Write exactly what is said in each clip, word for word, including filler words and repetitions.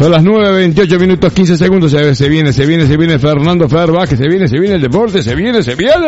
Son las nueve veintiocho minutos quince segundos. Se, se viene, se viene, se viene Fernando Fer Vázquez. Se viene, se viene el deporte. Se viene, se viene.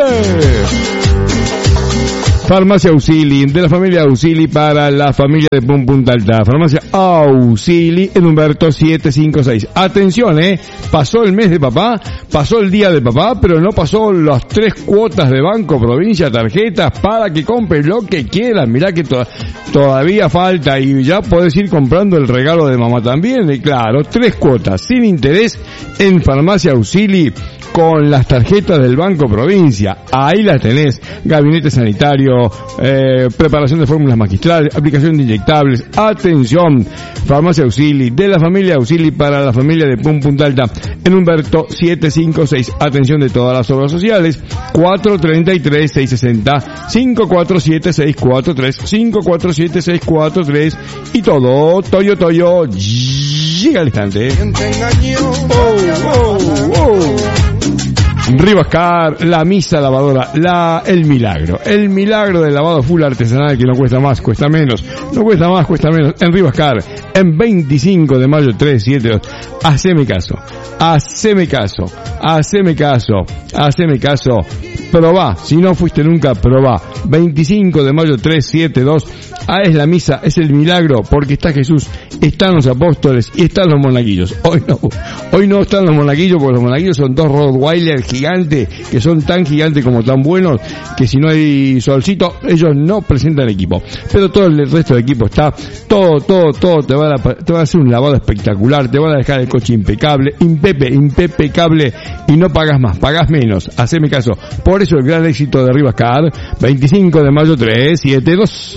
Farmacia Auxili, de la familia Auxili para la familia de Pum Punta Alta. Farmacia Auxili en Humberto setecientos cincuenta y seis. Atención, eh, pasó el mes de papá, pasó el día de papá, pero no pasó las tres cuotas de banco, provincia, tarjetas, para que compres lo que quieras. Mirá que to- todavía falta y ya podés ir comprando el regalo de mamá también. Y claro, tres cuotas sin interés en Farmacia Auxili con las tarjetas del Banco Provincia. Ahí las tenés. Gabinete sanitario, eh, preparación de fórmulas magistrales, aplicación de inyectables. Atención, Farmacia Auxili, de la familia Auxili para la familia de Pum Punta Alta, en Humberto setecientos cincuenta y seis. Atención de todas las obras sociales. cuatro treinta y tres, seiscientos sesenta, cinco cuatro siete, seis cuatro tres, cinco cuatro siete, seis cuatro tres. Y todo, Toyo Toyo, llega al instante. Oh, oh, oh. Rivascar, la misa lavadora, la, el milagro, el milagro del lavado full artesanal que no cuesta más, cuesta menos, no cuesta más, cuesta menos, en Rivascar, en veinticinco de mayo trescientos setenta y dos, haceme caso, haceme caso, haceme caso, haceme caso, probá, si no fuiste nunca, probá, veinticinco de mayo trescientos setenta y dos, ah, es la misa, es el milagro, porque está Jesús, están los apóstoles y están los monaguillos. Hoy no, hoy no están los monaguillos, porque los monaguillos son dos Rottweiler gigantes, que son tan gigantes como tan buenos, que si no hay solcito, ellos no presentan equipo. Pero todo el resto del equipo está, todo, todo, todo, te van a, te van a hacer un lavado espectacular, te van a dejar el coche impecable, impepe, impepecable, y no pagas más, pagas menos, haceme caso. Por eso el gran éxito de Rivascar, veinticinco de mayo trescientos setenta y dos.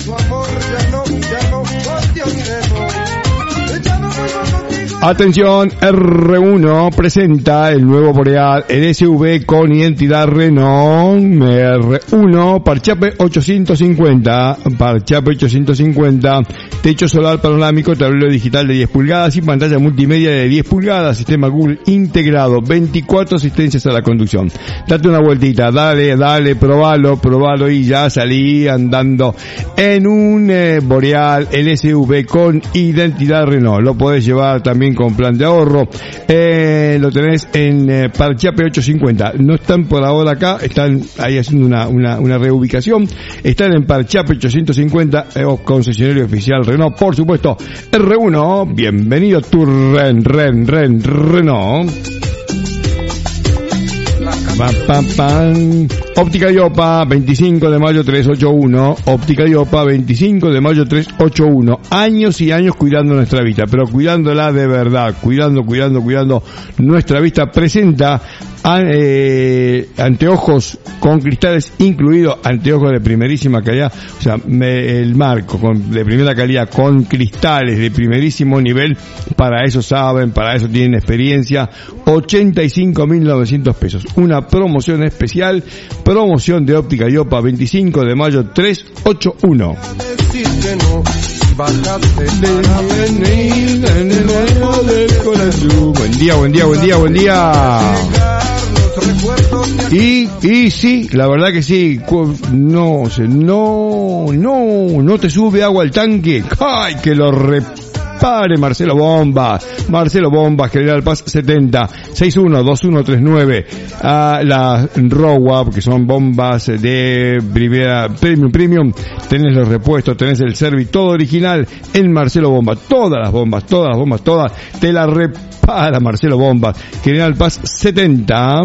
Atención, R uno presenta el nuevo Boreal, el S U V con identidad Renault. R uno, Parchape ochocientos cincuenta, Parchape ochocientos cincuenta, techo solar panorámico, tablero digital de diez pulgadas y pantalla multimedia de diez pulgadas, sistema Google integrado, veinticuatro asistencias a la conducción. Date una vueltita, dale, dale, probalo, probalo y ya salí andando en un eh, Boreal, el S U V con identidad Renault. Lo podés llevar también con plan de ahorro. Eh, lo tenés en eh, Parchape ochocientos cincuenta. No están por ahora acá, están ahí haciendo una, una, una reubicación. Están en Parchape ochocientos cincuenta, eh, concesionario oficial Renault, por supuesto. R uno, bienvenido tu Ren, Ren, Ren, Renault. Pam, pam, pam. Óptica Iopa, veinticinco de mayo trescientos ochenta y uno. Óptica Iopa, veinticinco de mayo trescientos ochenta y uno. Años y años cuidando nuestra vista, pero cuidándola de verdad, cuidando, cuidando, cuidando nuestra vista. Presenta a, eh, anteojos con cristales incluidos, anteojos de primerísima calidad, o sea, me, el marco con, de primera calidad, con cristales de primerísimo nivel. Para eso saben, para eso tienen experiencia. ochenta y cinco mil novecientos pesos. Una promoción especial, promoción de Óptica Iopa, veinticinco de mayo trescientos ochenta y uno. Buen día, buen día, buen día, buen día. Y, y sí, la verdad que sí, no, no, no, no te sube agua al tanque. ¡Ay, que lo repare Marcelo Bombas! Marcelo Bombas, General Paz setenta, seis uno dos uno tres nueve. A la Rowa, que son bombas de primera, premium, premium. Tenés los repuestos, tenés el service, todo original en Marcelo Bombas. Todas las bombas, todas las bombas, todas, te las repara Marcelo Bombas. General Paz setenta.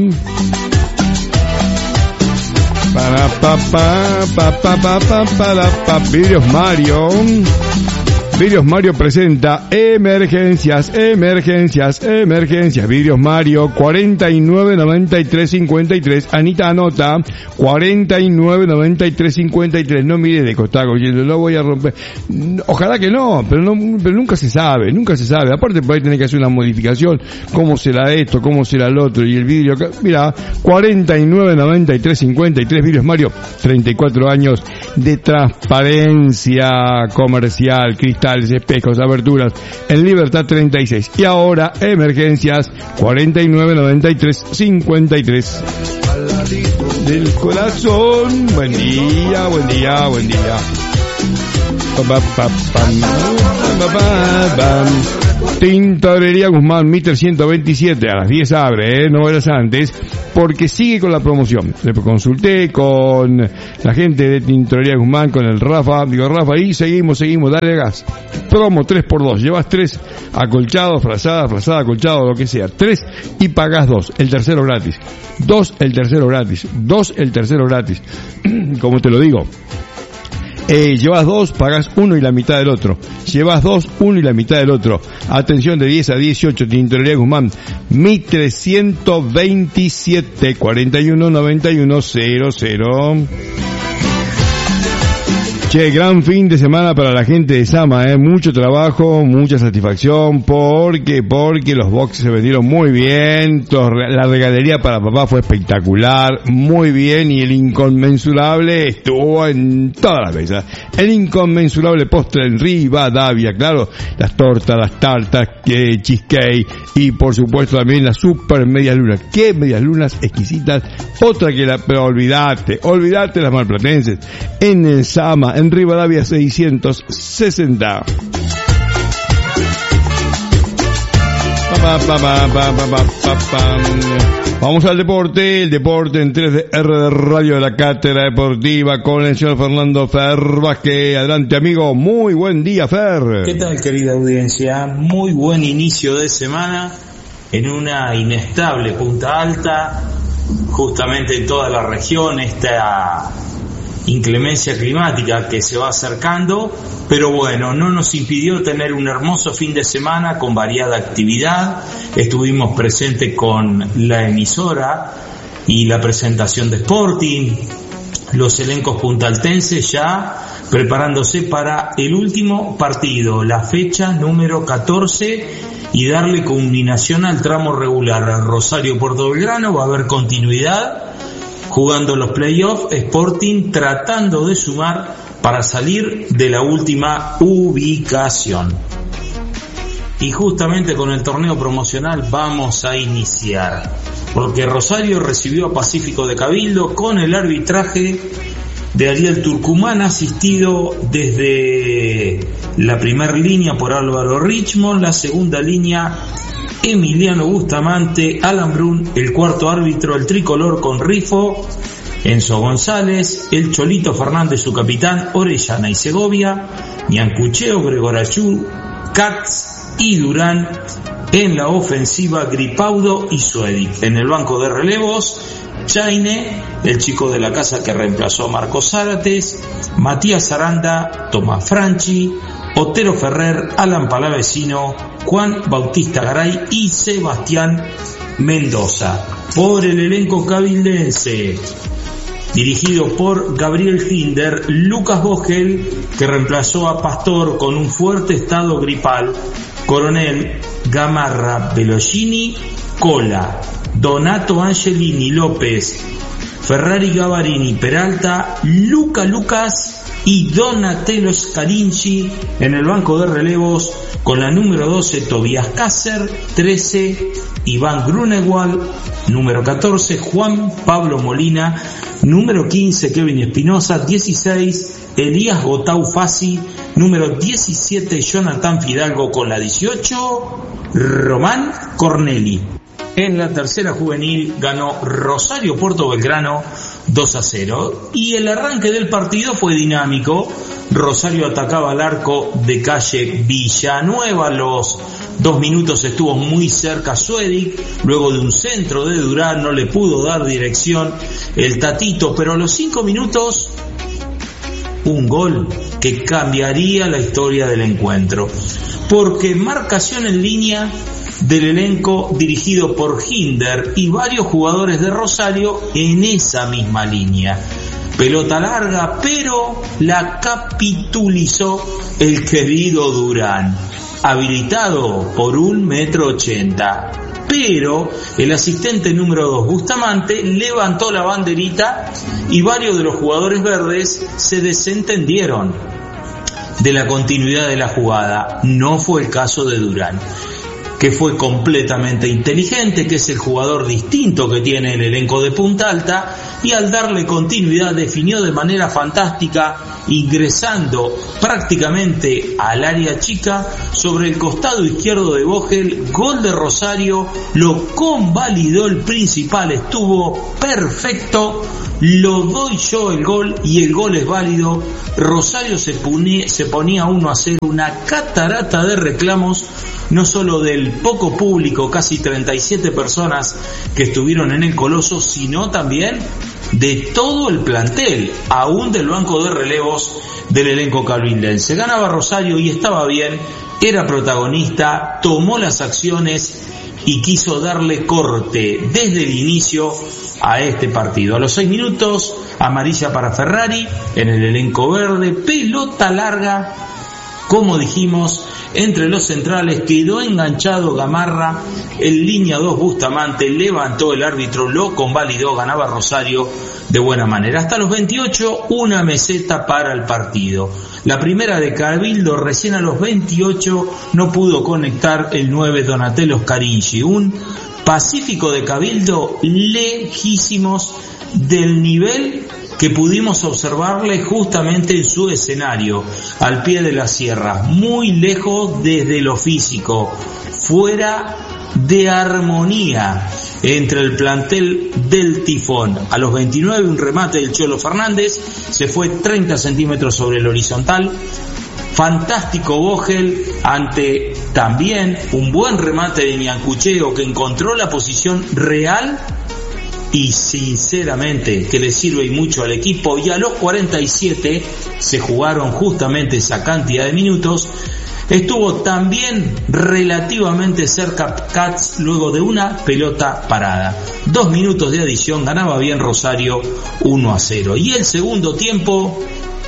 Para pa pa pa pa pa pa para pa. Vidrios Mario. Vidrios Mario presenta emergencias, emergencias, emergencias. Vidrios Mario, cuarenta y nueve noventa y tres cincuenta y tres. Anita anota, cuarenta y nueve noventa y tres cincuenta y tres. No mire de costado, yo lo voy a romper. Ojalá que no, pero no, pero nunca se sabe, nunca se sabe. Aparte por ahí tenés que hacer una modificación, cómo será esto, cómo será el otro, y el vidrio acá. Mira, cuarenta y nueve noventa y tres cincuenta y tres. Vidrios Mario, treinta y cuatro años de transparencia comercial, cristal, espejos, aberturas, en Libertad treinta y seis. Y ahora, emergencias, cuarenta y nueve noventa y tres cincuenta y tres. Del corazón, buen día, buen día, buen día. Pa, pa, pa, pam, pa, pa, pam. Tintorería Guzmán, Mitre ciento veintisiete, a las diez abre, ¿eh? No vayas antes, porque sigue con la promoción. Le consulté con la gente de Tintorería Guzmán, con el Rafa, digo, Rafa, y seguimos, seguimos, dale gas. Promo tres por dos, llevas tres acolchados, frazada, frazada, acolchado, lo que sea, tres y pagás dos, el tercero gratis. Dos, el tercero gratis. Dos, el tercero gratis. Como te lo digo. Eh, llevas dos, pagas uno y la mitad del otro. Llevas dos, uno y la mitad del otro. Atención, de diez a dieciocho, Tintorería Guzmán, Mitre ciento veintisiete, cuarenta y uno noventa y uno cero cero. Che, gran fin de semana para la gente de Sama, eh, mucho trabajo, mucha satisfacción, porque, porque los boxes se vendieron muy bien, la regalería para papá fue espectacular, muy bien, y el inconmensurable estuvo en todas las mesas. El inconmensurable postre en Rivadavia, claro, las tortas, las tartas, que cheesecake, y por supuesto también las super medias lunas. Qué medias lunas exquisitas, otra que la, pero olvidate, olvidate las malplatenses, en el Sama, en Rivadavia seiscientos sesenta. Pa, pa, pa, pa, pa, pa, pa. Vamos al deporte, el deporte en tres D R de Radio de la Cátedra Deportiva con el señor Fernando Fer Vázquez. Adelante, amigo, muy buen día, Fer. ¿Qué tal, querida audiencia? Muy buen inicio de semana en una inestable Punta Alta, justamente en toda la región, esta inclemencia climática que se va acercando, pero bueno, no nos impidió tener un hermoso fin de semana con variada actividad. Estuvimos presentes con la emisora y la presentación de Sporting, los elencos puntaltenses ya preparándose para el último partido, la fecha número catorce, y darle culminación al tramo regular. Rosario Puerto Belgrano va a haber continuidad jugando los playoffs, Sporting tratando de sumar para salir de la última ubicación. Y justamente con el torneo promocional vamos a iniciar, porque Rosario recibió a Pacífico de Cabildo con el arbitraje de Ariel Turcumán, asistido desde la primera línea por Álvaro Richmond, la segunda línea Emiliano Bustamante, Alan Brun, el cuarto árbitro, el tricolor con Rifo, Enzo González, el Cholito Fernández, su capitán, Orellana y Segovia, Ñancucheo, Gregorachú, Katz y Durán. En la ofensiva, Gripaudo y Suedic. En el banco de relevos, Chaine, el chico de la casa que reemplazó a Marcos Zárate, Matías Aranda, Tomás Franchi, Otero Ferrer, Alan Palavecino, Juan Bautista Garay y Sebastián Mendoza. Por el elenco cabildense, dirigido por Gabriel Hinder, Lucas Vogel, que reemplazó a Pastor con un fuerte estado gripal, Coronel, Gamarra, Velocini, Cola, Donato Angelini, López, Ferrari, Gavarini, Peralta, Luca Lucas y Donatello Scarinci. En el banco de relevos, con la número doce, Tobías Cácer, trece, Iván Grunewald, número catorce, Juan Pablo Molina, número quince, Kevin Espinosa, dieciséis, Elías Gotau Fassi, número diecisiete, Jonathan Fidalgo con la dieciocho, Román Corneli. En la tercera juvenil ganó Rosario Puerto Belgrano dos a cero, y el arranque del partido fue dinámico. Rosario atacaba al arco de calle Villanueva, los dos minutos estuvo muy cerca Suedic, luego de un centro de Durán no le pudo dar dirección el Tatito, pero a los cinco minutos un gol que cambiaría la historia del encuentro, porque marcación en línea del elenco dirigido por Hinder y varios jugadores de Rosario en esa misma línea. Pelota larga, pero la capitulizó el querido Durán, habilitado por un metro ochenta. Pero el asistente número dos, Bustamante, levantó la banderita y varios de los jugadores verdes se desentendieron de la continuidad de la jugada. No fue el caso de Durán, que fue completamente inteligente, que es el jugador distinto que tiene el elenco de Punta Alta, y al darle continuidad definió de manera fantástica ingresando prácticamente al área chica sobre el costado izquierdo de Vogel, gol de Rosario, lo convalidó el principal, estuvo perfecto, lo doy yo el gol y el gol es válido. Rosario se ponía, se ponía uno a cero, una catarata de reclamos, no solo del poco público, casi treinta y siete personas que estuvieron en el Coloso, sino también de todo el plantel, aún del banco de relevos del elenco calvindense. Ganaba Rosario y estaba bien, era protagonista, tomó las acciones y quiso darle corte desde el inicio a este partido. A los seis minutos, amarilla para Ferrari en el elenco verde, pelota larga, como dijimos, entre los centrales, quedó enganchado Gamarra, en línea dos Bustamante, levantó el árbitro, lo convalidó, ganaba Rosario de buena manera. Hasta los veintiocho, una meseta para el partido. La primera de Cabildo, recién a los veintiocho, no pudo conectar el nueve Donatello Scarinci. Un Pacífico de Cabildo lejísimos del nivel que pudimos observarle justamente en su escenario, al pie de la sierra, muy lejos desde lo físico, fuera de armonía entre el plantel del Tifón. A los veintinueve, un remate del Cholo Fernández, se fue treinta centímetros sobre el horizontal. Fantástico Vogel ante también un buen remate de Ñancucheo, que encontró la posición real y sinceramente que le sirve y mucho al equipo. Y a los cuarenta y siete se jugaron justamente esa cantidad de minutos. Estuvo también relativamente cerca Katz luego de una pelota parada. Dos minutos de adición, ganaba bien Rosario uno a cero. Y el segundo tiempo,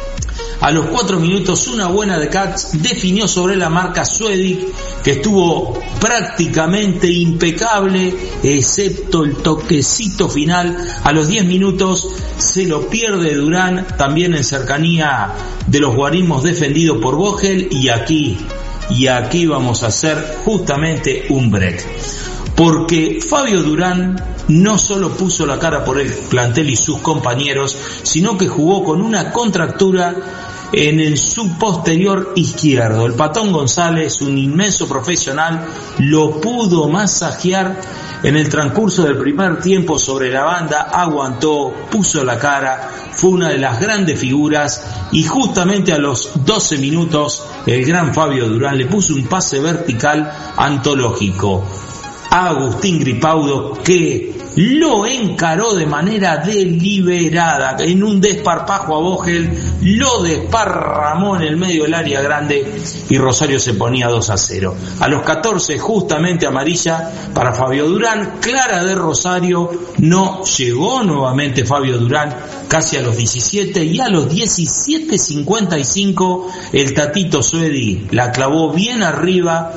a los cuatro minutos, una buena de Katz definió sobre la marca Suedic, que estuvo prácticamente impecable, excepto el toquecito final. A los diez minutos se lo pierde Durán, también en cercanía de los guarismos, defendido por Vogel, y aquí, y aquí vamos a hacer justamente un break. Porque Fabio Durán no solo puso la cara por el plantel y sus compañeros, sino que jugó con una contractura en el subposterior izquierdo. El Patón González, un inmenso profesional, lo pudo masajear en el transcurso del primer tiempo sobre la banda, aguantó, puso la cara, fue una de las grandes figuras, y justamente a los doce minutos el gran Fabio Durán le puso un pase vertical antológico a Agustín Gripaudo, que lo encaró de manera deliberada, en un desparpajo a Vogel, lo desparramó en el medio del área grande y Rosario se ponía dos a cero. A los catorce, justamente amarilla para Fabio Durán, clara de Rosario, no llegó nuevamente Fabio Durán, casi a los diecisiete, y a los diecisiete cincuenta y cinco el Tatito Suedi la clavó bien arriba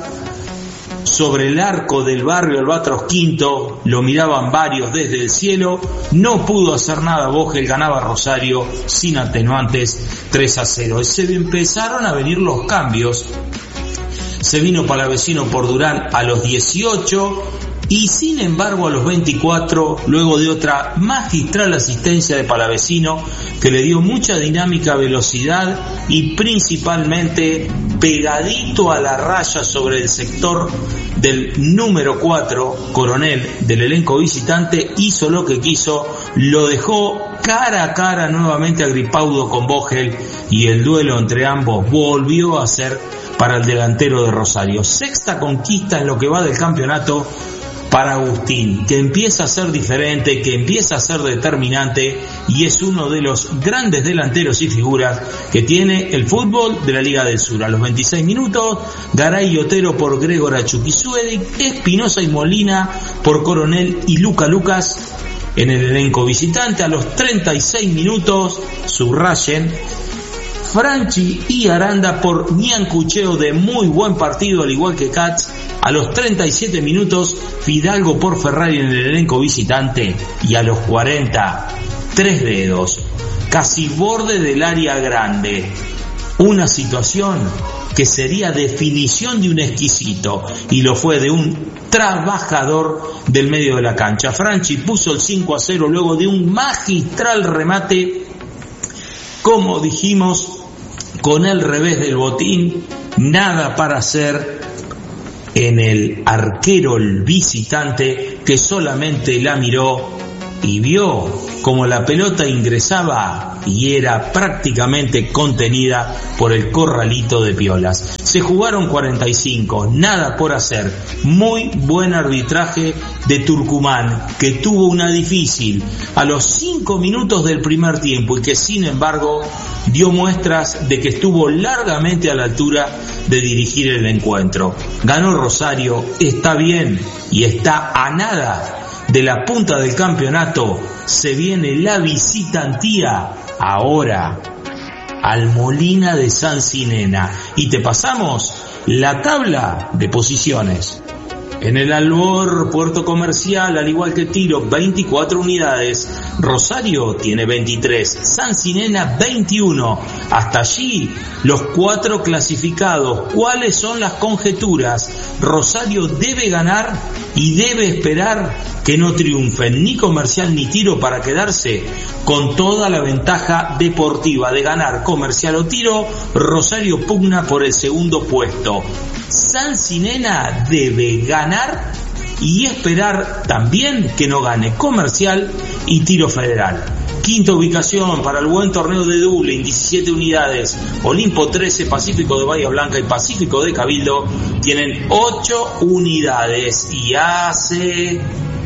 sobre el arco del barrio Albatros Quinto, lo miraban varios desde el cielo, no pudo hacer nada Vogel, ganaba Rosario sin atenuantes tres a cero. Se empezaron a venir los cambios, se vino Palavecino por Durán a los dieciocho, y sin embargo a los veinticuatro, luego de otra magistral asistencia de Palavecino que le dio mucha dinámica, velocidad y principalmente pegadito a la raya sobre el sector del número cuatro, Coronel, del elenco visitante, hizo lo que quiso, lo dejó cara a cara nuevamente a Gripaudo con Vogel, y el duelo entre ambos volvió a ser para el delantero de Rosario. Sexta conquista en lo que va del campeonato para Agustín, que empieza a ser diferente, que empieza a ser determinante, y es uno de los grandes delanteros y figuras que tiene el fútbol de la Liga del Sur. A los veintiséis minutos, Garay y Otero por Gregor Achuquisuedic, Espinosa y Molina por Coronel y Luca Lucas en el elenco visitante. A los treinta y seis minutos, subrayen, Franchi y Aranda por Ñancucheo, de muy buen partido, al igual que Katz. A los treinta y siete minutos, Fidalgo por Ferrari en el elenco visitante. Y a los cuarenta, tres dedos, casi borde del área grande. Una situación que sería definición de un exquisito, y lo fue de un trabajador del medio de la cancha. Franchi puso el cinco a cero luego de un magistral remate Como dijimos, con el revés del botín, nada para hacer en el arquero el visitante, que solamente la miró y vio como la pelota ingresaba y era prácticamente contenida por el corralito de piolas. Se jugaron cuarenta y cinco, nada por hacer. Muy buen arbitraje de Tucumán, que tuvo una difícil a los cinco minutos del primer tiempo y que sin embargo dio muestras de que estuvo largamente a la altura de dirigir el encuentro. Ganó Rosario, está bien y está a nada de la punta del campeonato. Se viene la visitantía ahora al Molina de San Sinena y te pasamos la tabla de posiciones. En el Albor, Puerto Comercial, al igual que Tiro, veinticuatro unidades. Rosario tiene veintitrés, San Sinena veintiuno. Hasta allí los cuatro clasificados. ¿Cuáles son las conjeturas? Rosario debe ganar y debe esperar que no triunfen ni Comercial ni Tiro para quedarse con toda la ventaja deportiva de ganar Comercial o Tiro. Rosario pugna por el segundo puesto. San Sinena debe ganar y esperar también que no gane Comercial y Tiro Federal. Quinta ubicación para el buen torneo de Dublín, diecisiete unidades. Olimpo trece, Pacífico de Bahía Blanca y Pacífico de Cabildo tienen ocho unidades. Y hace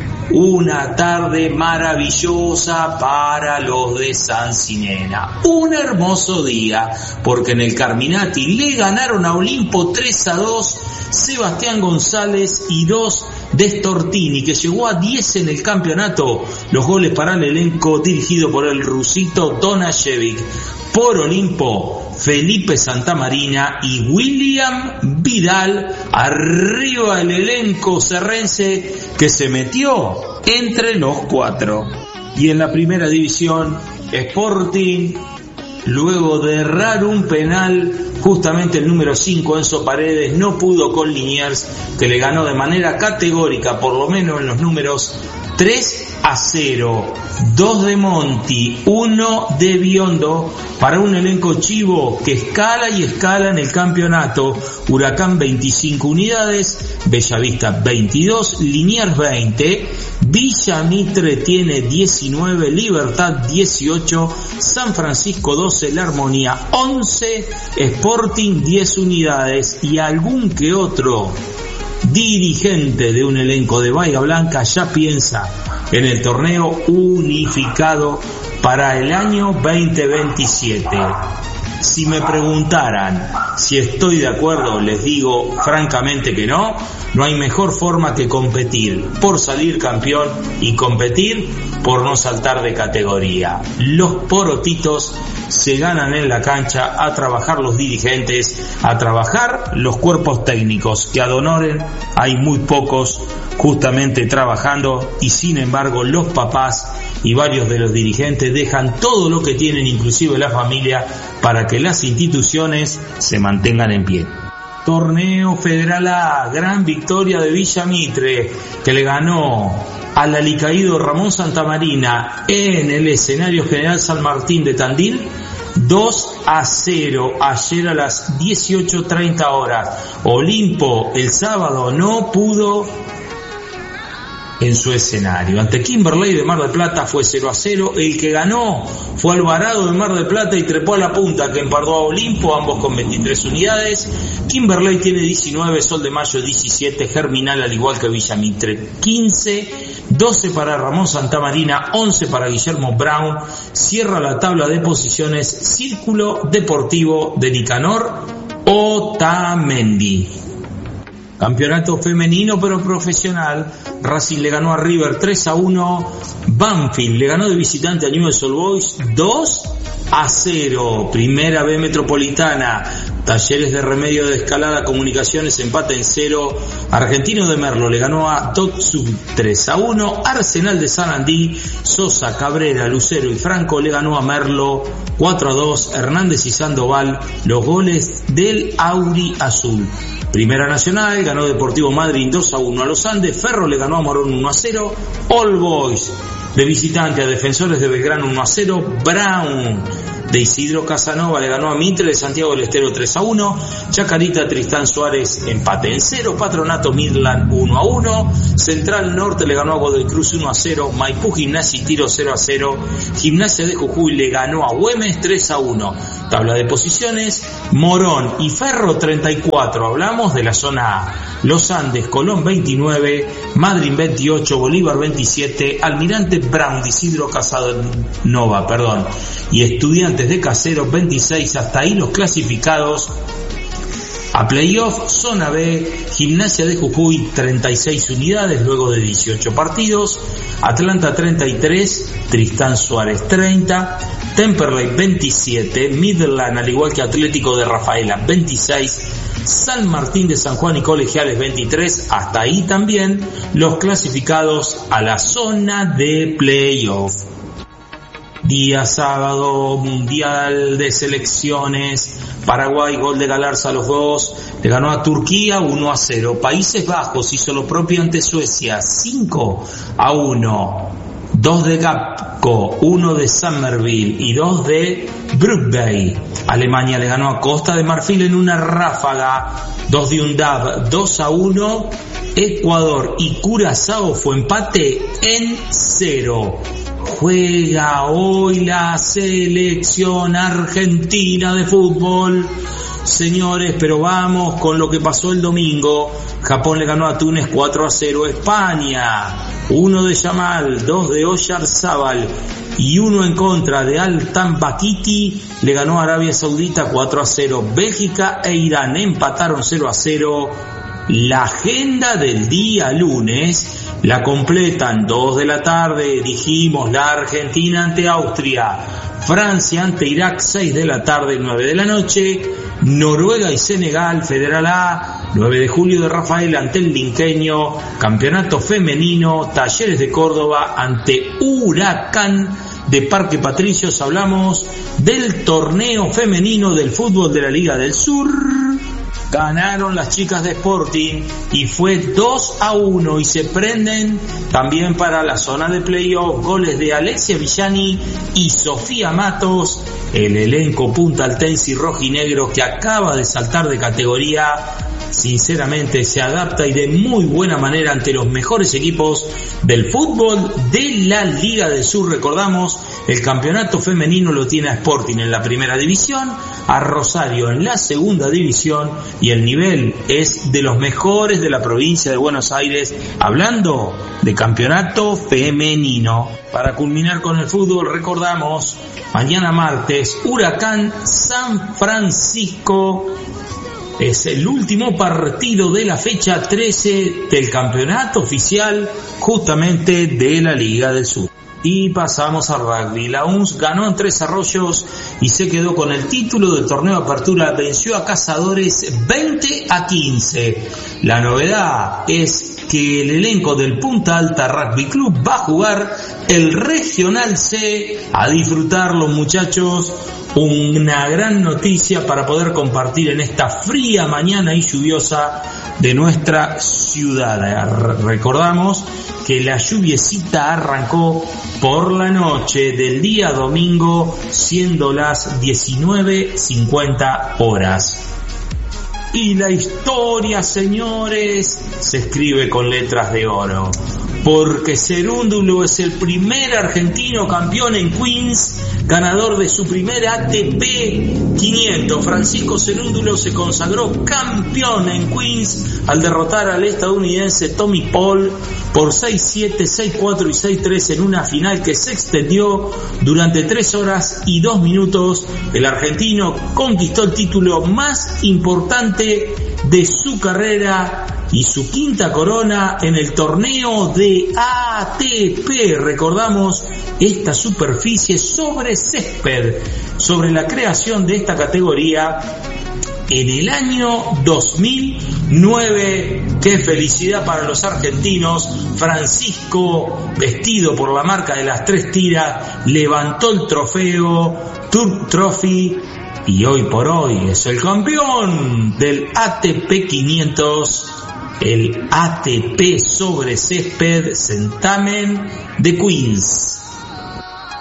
una tarde maravillosa para los de San Sinena. Un hermoso día, porque en el Carminati le ganaron a Olimpo tres a dos, Sebastián González y dos de Stortini, que llegó a diez en el campeonato. Los goles para el elenco dirigido por el rusito Donajevic. Por Olimpo, Felipe Santamarina y William Vidal. Arriba el elenco serrense, que se metió entre los cuatro. Y en la primera división, Sporting, luego de errar un penal, justamente el número cinco, Enzo Paredes, no pudo con Liniers, que le ganó de manera categórica, por lo menos en los números, tres a cero. Dos de Monti, uno de Biondo, para un elenco chivo que escala y escala en el campeonato. Huracán veinticinco unidades, Bellavista veintidós, Liniers veinte, Villa Mitre tiene diecinueve, Libertad dieciocho, San Francisco doce, La Armonía once, Sporting diez unidades y algún que otro dirigente de un elenco de Bahía Blanca ya piensa en el torneo unificado para el año veinte veintisiete. Si me preguntaran si estoy de acuerdo, les digo francamente que no. No hay mejor forma que competir por salir campeón y competir por no saltar de categoría. Los porotitos se ganan en la cancha, a trabajar los dirigentes, a trabajar los cuerpos técnicos, que ad honorem hay muy pocos justamente trabajando, y sin embargo los papás y varios de los dirigentes dejan todo lo que tienen, inclusive la familia, para que las instituciones se mantengan en pie. Torneo Federal A, gran victoria de Villa Mitre, que le ganó al alicaído Ramón Santamarina en el escenario General San Martín de Tandil, dos a cero, ayer a las dieciocho treinta horas. Olimpo el sábado no pudo en su escenario. Ante Kimberley de Mar del Plata fue cero a cero. El que ganó fue Alvarado de Mar del Plata y trepó a la punta, que empardó a Olimpo, ambos con veintitrés unidades. Kimberley tiene diecinueve, Sol de Mayo diecisiete, Germinal al igual que Villa Mitre quince, doce para Ramón Santamarina, once para Guillermo Brown. Cierra la tabla de posiciones Círculo Deportivo de Nicanor Otamendi. Campeonato femenino pero profesional. Racing le ganó a River tres a uno. Banfield le ganó de visitante a Newell's Old Boys dos a cero. Primera B Metropolitana. Talleres de Remedio de Escalada Comunicaciones empata en cero. Argentino de Merlo le ganó a Totsu tres a uno. Arsenal de Sarandí, Sosa, Cabrera, Lucero y Franco le ganó a Merlo cuatro a dos. Hernández y Sandoval, los goles del Auri Azul. Primera Nacional ganó Deportivo Madryn dos a uno a los Andes. Ferro le ganó a Morón uno a cero. All Boys de visitante a Defensores de Belgrano uno a cero. Brown de Isidro Casanova le ganó a Mitre de Santiago del Estero tres a uno. Chacarita Tristán Suárez empate en cero. Patronato Midland uno a uno. Central Norte le ganó a Godoy Cruz uno a cero. Maipú Gimnasia y Tiro cero a cero. Gimnasia de Jujuy le ganó a Güemes tres a uno. Tabla de posiciones: Morón y Ferro treinta y cuatro. Hablamos de la zona A. Los Andes, Colón veintinueve, Madryn veintiocho, Bolívar veintisiete, Almirante Brown de Isidro Casanova, perdón, y Estudiantes de Caseros veintiséis. Hasta ahí los clasificados a playoff. Zona B, Gimnasia de Jujuy treinta y seis unidades luego de dieciocho partidos, Atlanta treinta y tres, Tristán Suárez treinta, Temperley veintisiete, Midland al igual que Atlético de Rafaela veintiséis, San Martín de San Juan y Colegiales veintitrés. Hasta ahí también los clasificados a la zona de playoff. Día sábado, Mundial de Selecciones. Paraguay, gol de Galarza a los dos, le ganó a Turquía uno a cero. Países Bajos hizo lo propio ante Suecia cinco a uno. Dos de Gapco, uno de Summerville y dos de Brookbay. Alemania le ganó a Costa de Marfil en una ráfaga, dos de Undab, dos a uno. Ecuador y Curazao fue empate en cero. Juega hoy la selección argentina de fútbol, señores, pero vamos con lo que pasó el domingo. Japón le ganó a Túnez cuatro a cero. España, uno de Yamal, dos de Oyarzábal y uno en contra de Al-Tambakiti, le ganó a Arabia Saudita cuatro a cero. Bélgica e Irán empataron cero a cero. La agenda del día lunes la completan dos de la tarde, dijimos, la Argentina ante Austria, Francia ante Irak seis de la tarde, nueve de la noche, Noruega y Senegal, Federal A, nueve de julio de Rafael ante el Linqueño, Campeonato Femenino, Talleres de Córdoba ante Huracán de Parque Patricios. Hablamos del torneo femenino del fútbol de la Liga del Sur. Ganaron las chicas de Sporting y fue dos a uno y se prenden también para la zona de playoff. Goles de Alexia Villani y Sofía Matos. El elenco puntaltense y rojinegro que acaba de saltar de categoría, sinceramente se adapta y de muy buena manera ante los mejores equipos del fútbol de la Liga del Sur. Recordamos, el campeonato femenino lo tiene a Sporting en la primera división, a Rosario en la segunda división, y el nivel es de los mejores de la provincia de Buenos Aires, hablando de campeonato femenino. Para culminar con el fútbol, recordamos, mañana martes, Huracán San Francisco. Es el último partido de la fecha trece del campeonato oficial justamente de la Liga del Sur. Y pasamos al rugby. La U N S ganó en Tres Arroyos y se quedó con el título del torneo de apertura. Venció a Cazadores veinte a quince. La novedad es que el elenco del Punta Alta Rugby Club va a jugar el Regional C. A disfrutar los muchachos. Una gran noticia para poder compartir en esta fría mañana y lluviosa de nuestra ciudad. Recordamos que la lluviecita arrancó por la noche del día domingo, siendo las diecinueve cincuenta horas. Y la historia, señores, se escribe con letras de oro, porque Cerúndulo es el primer argentino campeón en Queens, ganador de su primer A T P quinientos. Francisco Cerúndulo se consagró campeón en Queens al derrotar al estadounidense Tommy Paul por seis siete, seis cuatro y seis tres en una final que se extendió durante tres horas y dos minutos. El argentino conquistó el título más importante de su carrera y su quinta corona en el torneo de A T P. Recordamos esta superficie sobre césped, sobre la creación de esta categoría en el año dos mil nueve. Qué felicidad para los argentinos. Francisco, vestido por la marca de las tres tiras, levantó el trofeo Turk Trophy y hoy por hoy es el campeón del A T P quinientos, el A T P sobre césped Centamen de Queens.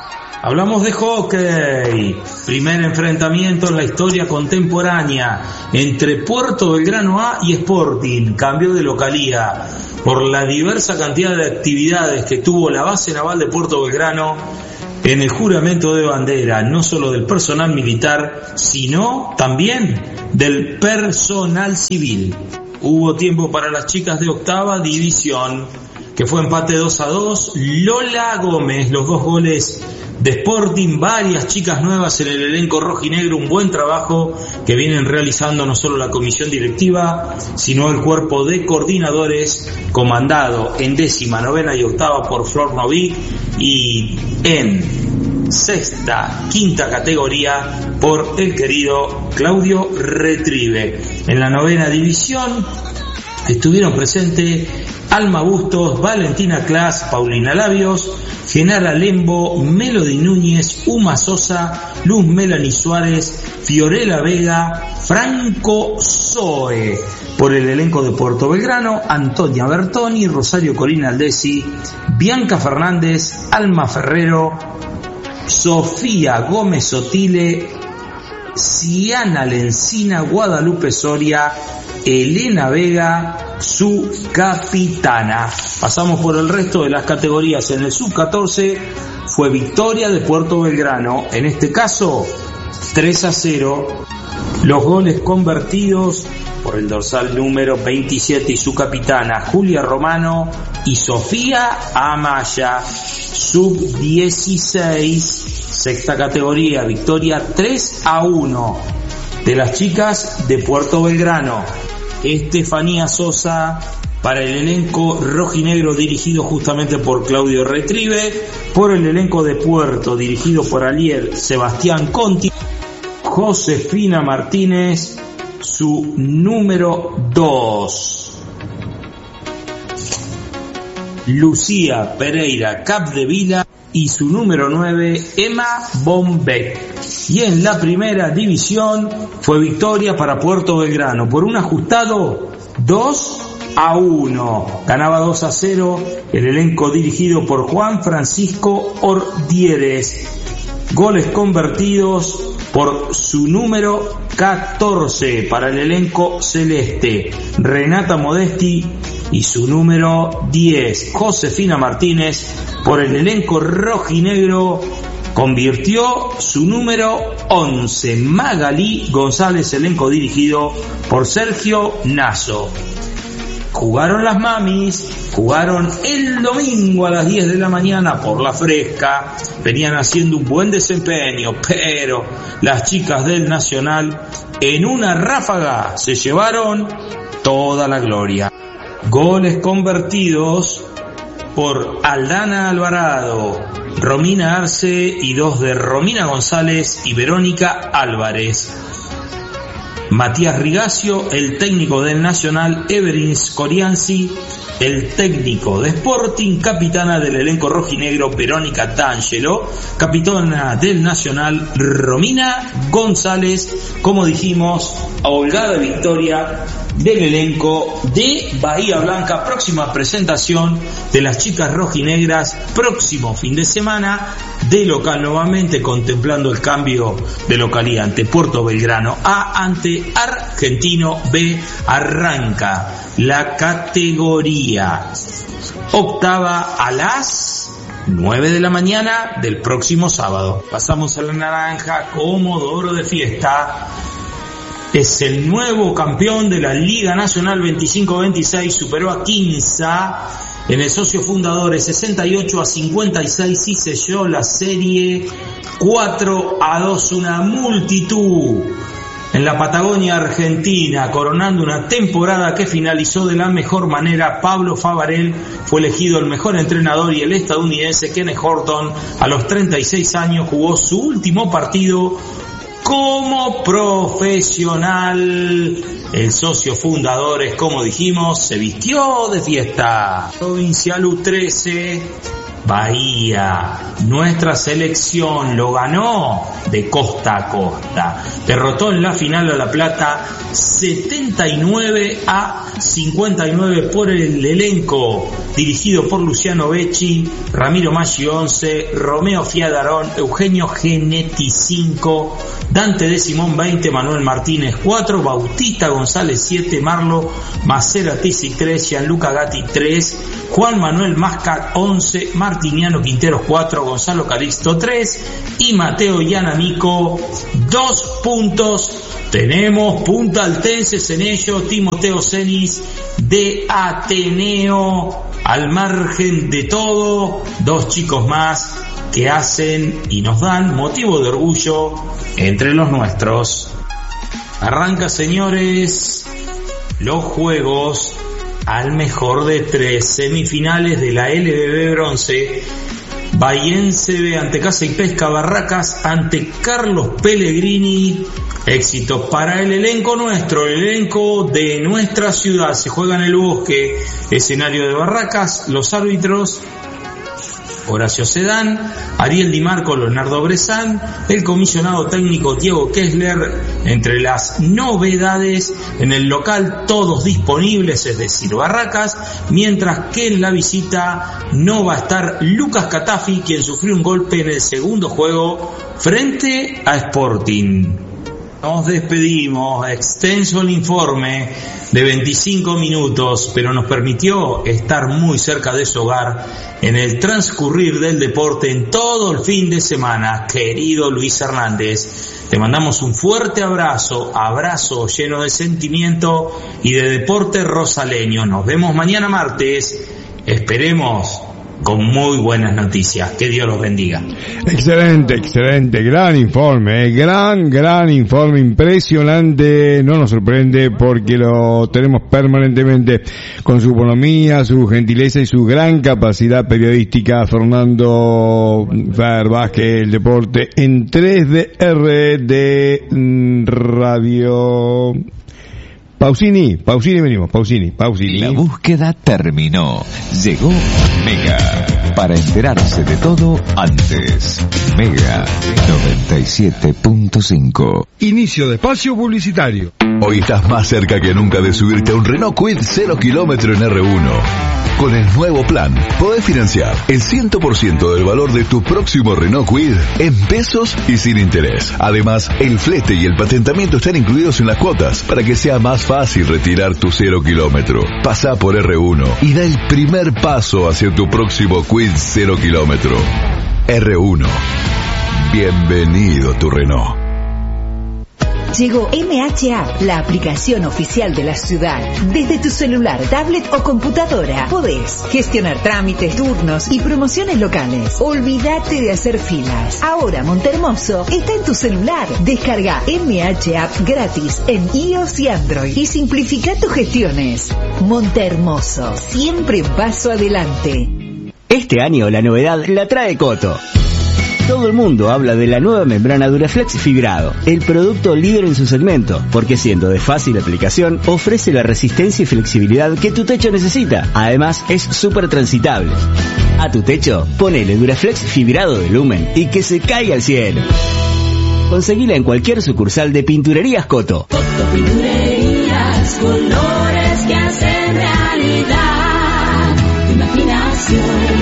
Hablamos de hockey, primer enfrentamiento en la historia contemporánea entre Puerto Belgrano A y Sporting, cambio de localía por la diversa cantidad de actividades que tuvo la base naval de Puerto Belgrano en el juramento de bandera, no solo del personal militar, sino también del personal civil. Hubo tiempo para las chicas de octava división, que fue empate dos a dos, Lola Gómez, los dos goles de Sporting, varias chicas nuevas en el elenco rojinegro, un buen trabajo que vienen realizando no solo la comisión directiva, sino el cuerpo de coordinadores, comandado en décima, novena y octava por Flor Novick, y en sexta, quinta categoría por el querido Claudio Retrieve. En la novena división estuvieron presentes Alma Bustos, Valentina Clas, Paulina Labios, Genara Lembo, Melody Núñez, Uma Sosa, Luz Melanie Suárez, Fiorella Vega, Franco Zoe. Por el elenco de Puerto Belgrano, Antonia Bertoni, Rosario Corina Aldesi, Bianca Fernández, Alma Ferrero, Sofía Gómez Sotile, Ciana Lencina, Guadalupe Soria, Elena Vega, su capitana. Pasamos por el resto de las categorías. En el sub catorce fue victoria de Puerto Belgrano, en este caso tres a cero. Los goles convertidos por el dorsal número veintisiete y su capitana Julia Romano y Sofía Amaya. Sub dieciséis, sexta categoría, victoria tres a uno de las chicas de Puerto Belgrano. Estefanía Sosa para el elenco rojinegro dirigido justamente por Claudio Retrieve, por el elenco de Puerto dirigido por Alier Sebastián Conti, Josefina Martínez, su número dos, Lucía Pereira Capdevila y su número nueve, Emma Bombeck. Y en la primera división fue victoria para Puerto Belgrano por un ajustado dos a uno. Ganaba dos a cero el elenco dirigido por Juan Francisco Ordieres. Goles convertidos por su número catorce para el elenco celeste, Renata Modesti, y su número diez, Josefina Martínez. Por el elenco rojinegro convirtió su número once, Magalí González, elenco dirigido por Sergio Nazo. Jugaron las mamis, jugaron el domingo a las diez de la mañana por la fresca, venían haciendo un buen desempeño, pero las chicas del Nacional en una ráfaga se llevaron toda la gloria. Goles convertidos por Aldana Alvarado, Romina Arce y dos de Romina González y Verónica Álvarez. Matías Rigacio, el técnico del Nacional, Everin Scorianzi, el técnico de Sporting, capitana del elenco rojinegro Verónica D'Angelo, capitana del Nacional Romina González, como dijimos, holgada victoria del elenco de Bahía Blanca. Próxima presentación de las chicas rojinegras, próximo fin de semana, de local nuevamente, contemplando el cambio de localidad ante Puerto Belgrano A ante Argentino B. Arranca la categoría octava a las nueve de la mañana del próximo sábado. Pasamos a la naranja. Comodoro de Fiesta es el nuevo campeón de la Liga Nacional veinticinco veintiséis, superó a Quinza en el socio fundador sesenta y ocho a cincuenta y seis y selló la serie cuatro a dos, una multitud en la Patagonia Argentina, coronando una temporada que finalizó de la mejor manera. Pablo Favarel fue elegido el mejor entrenador y el estadounidense Kenneth Horton, a los treinta y seis años, jugó su último partido como profesional. El socio fundador, es como dijimos, se vistió de fiesta. Provincial U trece, Bahía. Nuestra selección lo ganó de costa a costa. Derrotó en la final a La Plata setenta y nueve a cincuenta y nueve por el elenco dirigido por Luciano Becci, Ramiro Maggi once, Romeo Fiadarón, Eugenio Genetti cinco, Dante de Simón veinte, Manuel Martínez cuatro, Bautista González siete, Marlo Maceratisi tres, Gianluca Gatti tres, Juan Manuel Mascat once, Martiniano Quinteros cuatro, Gonzalo Calixto tres y Mateo Yanamico dos puntos. Tenemos puntaltenses en ello, Timoteo Cenis de Ateneo, al margen de todo, dos chicos más que hacen y nos dan motivo de orgullo entre los nuestros. Arranca, señores, los juegos al mejor de tres, semifinales de la L B B Bronce. Bahiense B ante Casa y Pesca, Barracas ante Carlos Pellegrini. Éxito para el elenco nuestro, el elenco de nuestra ciudad. Se juega en el Bosque, escenario de Barracas. Los árbitros: Horacio Sedán, Ariel Di Marco, Leonardo Bresán, el comisionado técnico Diego Kessler. Entre las novedades en el local, todos disponibles, es decir, Barracas, mientras que en la visita no va a estar Lucas Catafi, quien sufrió un golpe en el segundo juego frente a Sporting. Nos despedimos, extenso el informe de veinticinco minutos, pero nos permitió estar muy cerca de su hogar en el transcurrir del deporte en todo el fin de semana. Querido Luis Hernández, te mandamos un fuerte abrazo, abrazo lleno de sentimiento y de deporte rosaleño. Nos vemos mañana martes, esperemos con muy buenas noticias. Que Dios los bendiga. Excelente, excelente, gran informe, eh, gran, gran informe, impresionante. No nos sorprende porque lo tenemos permanentemente con su bonomía, su gentileza y su gran capacidad periodística. Fernando Fer Vázquez, el deporte en tres D R de Radio. Pausini, Pausini venimos, Pausini, Pausini. La búsqueda terminó. Llegó Mega. Para enterarse de todo antes. Mega noventa y siete punto cinco. Inicio de espacio publicitario. Hoy estás más cerca que nunca de subirte a un Renault Kwid cero kilómetro en R uno. Con el nuevo plan, podés financiar el cien por ciento del valor de tu próximo Renault Kwid en pesos y sin interés. Además, el flete y el patentamiento están incluidos en las cuotas para que sea más fácil retirar tu cero kilómetro. Pasá por R uno y da el primer paso hacia tu próximo Kwid cero kilómetro. R uno. Bienvenido tu Renault. Llegó M H App, la aplicación oficial de la ciudad. Desde tu celular, tablet o computadora podés gestionar trámites, turnos y promociones locales. Olvídate de hacer filas. Ahora Montehermoso está en tu celular. Descarga M H App gratis en iOS y Android y simplifica tus gestiones. Montehermoso, siempre un paso adelante. Este año la novedad la trae Coto. Todo el mundo habla de la nueva membrana Duraflex fibrado, el producto líder en su segmento, porque siendo de fácil aplicación, ofrece la resistencia y flexibilidad que tu techo necesita. Además, es súper transitable. A tu techo, ponele Duraflex fibrado de Lumen y que se caiga al cielo. Conseguila en cualquier sucursal de Pinturerías Coto. Coto Pinturerías, colores que hacen realidad. Imaginación,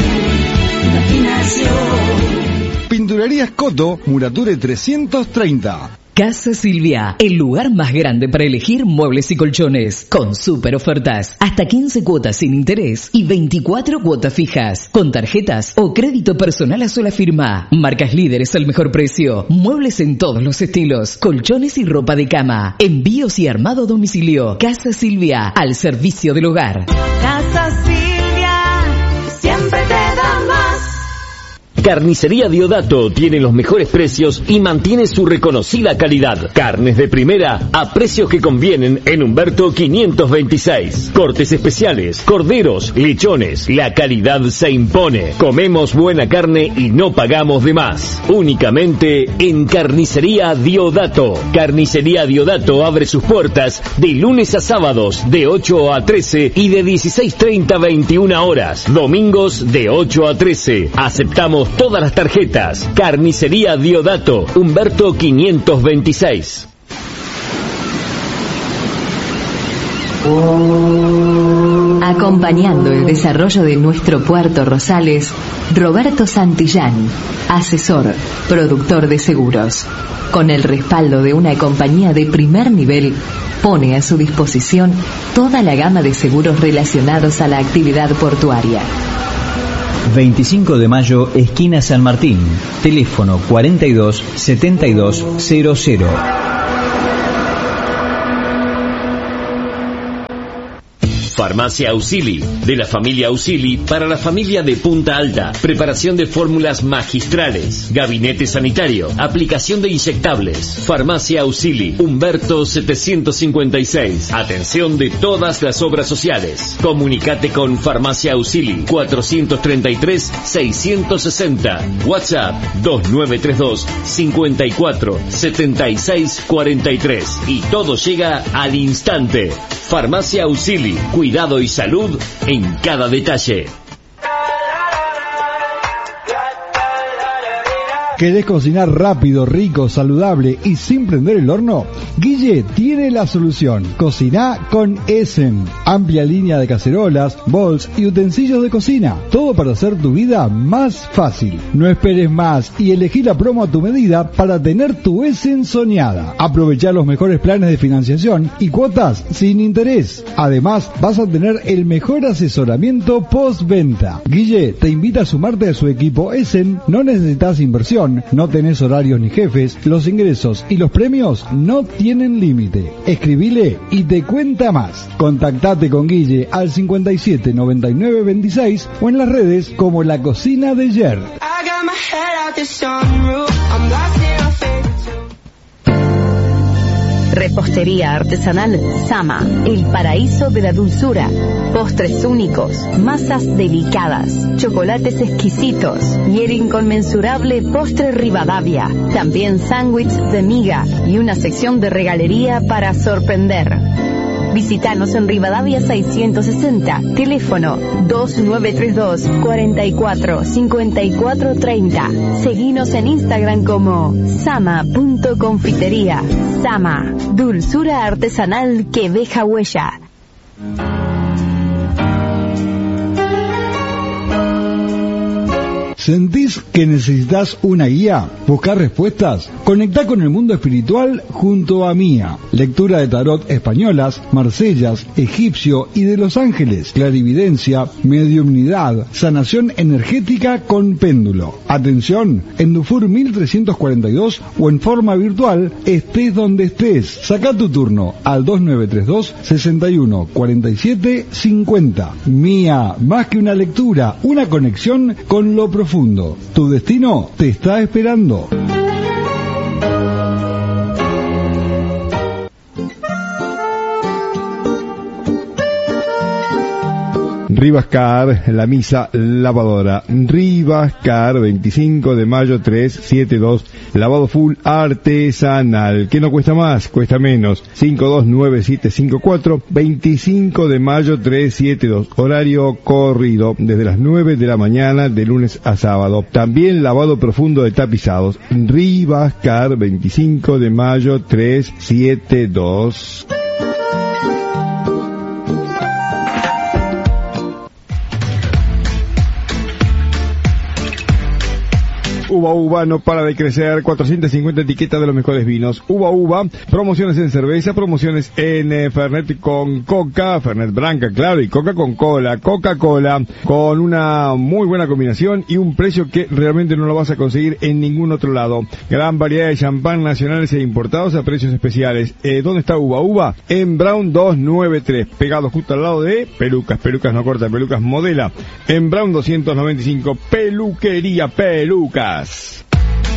imaginación. Pinturerías Coto, Murature trescientos treinta. Casa Silvia, el lugar más grande para elegir muebles y colchones, con super ofertas, hasta quince cuotas sin interés y veinticuatro cuotas fijas, con tarjetas o crédito personal a sola firma, marcas líderes al mejor precio, muebles en todos los estilos, colchones y ropa de cama, envíos y armado a domicilio. Casa Silvia, al servicio del hogar. Casa Silvia, siempre te da más. Carnicería Diodato tiene los mejores precios y mantiene su reconocida calidad. Carnes de primera a precios que convienen en Humberto quinientos veintiséis. Cortes especiales, corderos, lechones. La calidad se impone. Comemos buena carne y no pagamos de más. Únicamente en Carnicería Diodato. Carnicería Diodato abre sus puertas de lunes a sábados de ocho a trece y de dieciséis treinta a veintiuna horas. Domingos de ocho a trece. Aceptamos todas las tarjetas. Carnicería Diodato, Humberto quinientos veintiséis. Acompañando el desarrollo de nuestro Puerto Rosales, Roberto Santillán, asesor, productor de seguros. Con el respaldo de una compañía de primer nivel, pone a su disposición toda la gama de seguros relacionados a la actividad portuaria. veinticinco de mayo, esquina San Martín. Teléfono cuarenta y dos setenta y dos cero cero. Farmacia Ausili, de la familia Ausili para la familia de Punta Alta. Preparación de fórmulas magistrales. Gabinete sanitario. Aplicación de inyectables. Farmacia Ausili, Humberto setecientos cincuenta y seis. Atención de todas las obras sociales. Comunicate con Farmacia Ausili cuatrocientos treinta y tres seiscientos sesenta. WhatsApp dos nueve tres dos cincuenta y cuatro setenta y seis cuarenta y tres. Y todo llega al instante. Farmacia Ausili, cuidado y salud en cada detalle. ¿Querés cocinar rápido, rico, saludable y sin prender el horno? Guille tiene la solución. Cociná con Essen. Amplia línea de cacerolas, bowls y utensilios de cocina. Todo para hacer tu vida más fácil. No esperes más y elegí la promo a tu medida para tener tu Essen soñada. Aprovechá los mejores planes de financiación y cuotas sin interés. Además, vas a tener el mejor asesoramiento postventa. Guille te invita a sumarte a su equipo Essen. No necesitas inversión. No tenés horarios ni jefes, los ingresos y los premios no tienen límite. Escribile y te cuenta más. Contactate con Guille al cincuenta y siete noventa y nueve veintiséis o en las redes como La Cocina de Jer. Repostería artesanal Sama, el paraíso de la dulzura. Postres únicos, masas delicadas, chocolates exquisitos y el inconmensurable postre Rivadavia. También sándwich de miga y una sección de regalería para sorprender. Visítanos en Rivadavia seiscientos sesenta, teléfono dos nueve tres dos cuarenta y cuatro cincuenta y cuatro treinta. Seguinos en Instagram como sama punto confitería. Sama, dulzura artesanal que deja huella. ¿Sentís que necesitas una guía? ¿Buscar respuestas? Conectá con el mundo espiritual junto a Mía. Lectura de tarot españolas, marsellas, egipcio y de los ángeles. Clarividencia, mediumnidad, sanación energética con péndulo. Atención, en Dufour mil trescientos cuarenta y dos o en forma virtual, estés donde estés. Sacá tu turno al dos nueve tres dos sesenta y uno cuarenta y siete cincuenta. Mía, más que una lectura, una conexión con lo profundo. Tu destino te está esperando. Rivascar, la misa lavadora. Rivascar, veinticinco de mayo trescientos setenta y dos, lavado full artesanal. ¿Qué no cuesta más? Cuesta menos. cinco dos nueve siete cinco cuatro, veinticinco de mayo trescientos setenta y dos, horario corrido, desde las nueve de la mañana de lunes a sábado. También lavado profundo de tapizados. Rivascar, veinticinco de mayo trescientos setenta y dos. Uva Uva no para de crecer, cuatrocientas cincuenta etiquetas de los mejores vinos. Uva Uva, promociones en cerveza, promociones en eh, Fernet con Coca, Fernet Branca, claro, y Coca con Cola, Coca-Cola, con una muy buena combinación y un precio que realmente no lo vas a conseguir en ningún otro lado. Gran variedad de champán nacionales e importados a precios especiales. Eh, ¿Dónde está Uva Uva? En Brown doscientos noventa y tres, pegado justo al lado de Pelucas, Pelucas no corta, Pelucas modela. En Brown doscientos noventa y cinco, Peluquería Pelucas.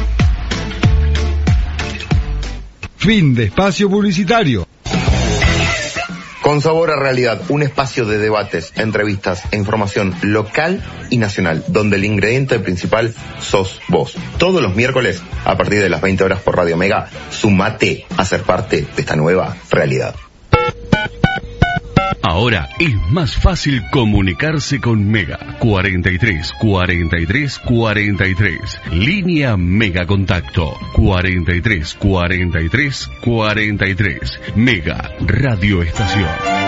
Fin de espacio publicitario. Con Sabor a Realidad, un espacio de debates, entrevistas e información local y nacional, donde el ingrediente principal sos vos. Todos los miércoles, a partir de las veinte horas por Radio Mega, sumate a ser parte de esta nueva realidad. Ahora es más fácil comunicarse con Mega. cuarenta y tres, cuarenta y tres, cuarenta y tres. Línea Mega Contacto. cuarenta y tres, cuarenta y tres, cuarenta y tres. Mega Radio Estación.